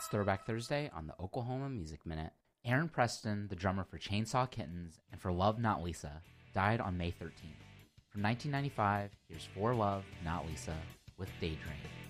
It's Throwback Thursday on the Oklahoma Music Minute. Aaron Preston, the drummer for Chainsaw Kittens and for Love Not Lisa, died on May 13th. From 1995, here's For Love Not Lisa with Daydream.